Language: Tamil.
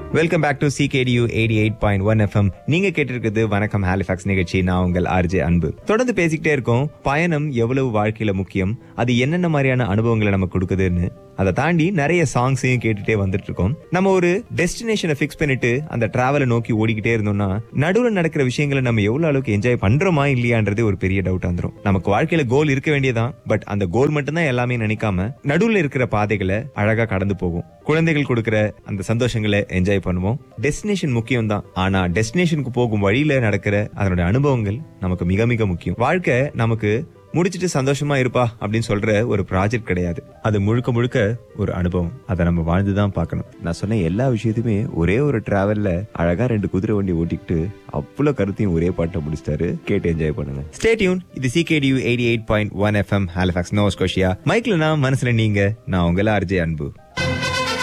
Welcome back to CKDU 88.1 FM. நீங்க கேட்டிருக்கிறது வணக்கம் ஹாலிஃபாக்ஸ் நிகழ்ச்சி. நான் உங்கள் ஆர்ஜே அன்பு. தொடர்ந்து பேசிக்கிட்டே இருக்கோம். பயணம் எவ்வளவு வாழ்க்கையில முக்கியம், அது என்னென்ன மாதிரியான அனுபவங்களை நமக்கு கொடுக்குதுன்னு. அதை தாண்டி நிறைய சாங்ஸையும் கேட்டுட்டே வந்துட்டு இருக்கோம். நம்ம ஒரு டெஸ்டினேஷனை பிக்ஸ் பண்ணிட்டு அந்த டிராவலை நோக்கி ஓடிக்கிட்டே இருந்தோம்னா நடுவில் நடக்கிற விஷயங்களை நம்ம எவ்வளவு அளவுக்கு என்ஜாய் பண்றோமா இல்லையான்றது ஒரு பெரிய டவுட் வந்துடும். நமக்கு வாழ்க்கையில கோல் இருக்க வேண்டியதான், பட் அந்த கோல் மட்டும் தான் எல்லாமே நினைக்காம நடுவில் இருக்கிற பாதைகளை அழகா கடந்து போகும். குழந்தைகள் கொடுக்கிற அந்த சந்தோஷங்களை என்ஜாய் பண்ணுவோம். டெஸ்டினேஷன் முக்கியம் தான், ஆனா டெஸ்டினேஷனுக்கு போகும் வழியில நடக்கிற அதனுடைய அனுபவங்கள் நமக்கு மிக மிக முக்கியம். வாழ்க்கை நமக்கு முடிச்சிட்டு சந்தோஷமா இருப்பா அப்படின்னு சொல்ற ஒரு ப்ராஜெக்ட் கிடையாது. அது முழுக்க முழுக்க ஒரு அனுபவம். அதை நம்ம வாழ்ந்துதான் பார்க்கணும். நான் சொன்ன எல்லா விஷயத்தையுமே ஒரே ஒரு டிராவல்ல அழகா 2 குதிரை வண்டி ஓட்டிக்கிட்டு அவ்வளவு கருத்தையும் ஒரே பாட்டை முடிச்சிட்டாரு. கேட்டு என்ஜாய் பண்ணுங்க. Stay tune. இது CKDU 88.1 FM Halifax Noah Scotia. மைக்ல நான், மனசுல நீங்க. நான் உங்கள் ஆர்ஜே அன்பு.